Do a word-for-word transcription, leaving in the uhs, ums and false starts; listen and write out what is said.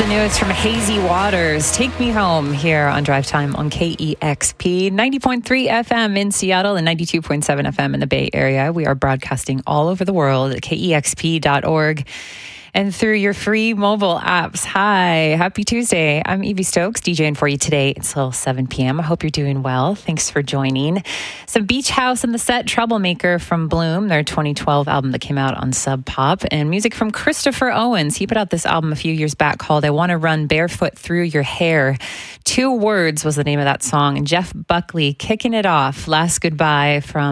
the newest from Hazy Waters. Take Me Home here on Drive Time on K E X P, ninety point three F M in Seattle and ninety-two point seven F M in the Bay Area. We are broadcasting all over the world at K E X P dot org and through your free mobile apps. Hi, happy Tuesday. I'm Evie Stokes, DJing for you today until seven p.m. I hope you're doing well. Thanks for joining. Some Beach House in the set, Troublemaker from Bloom, their twenty twelve album that came out on Sub Pop, and music from Christopher Owens. He put out this album a few years back called I Want to Run Barefoot Through Your Hair. Two Words was the name of that song. And Jeff Buckley kicking it off. Last Goodbye from